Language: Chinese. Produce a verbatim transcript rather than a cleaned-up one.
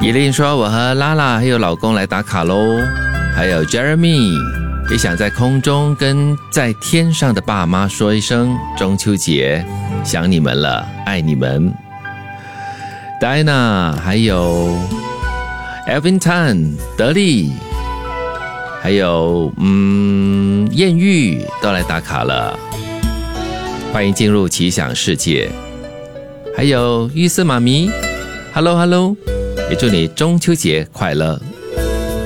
依琳说我和拉拉还有老公来打卡咯，还有 Jeremy 也想在空中跟在天上的爸妈说一声中秋节想你们了，爱你们。 Diana 还有 Alvin Tan 德利还有嗯艳遇都来打卡了，欢迎进入奇想世界。还有玉色妈咪 Hello Hello， 也祝你中秋节快乐。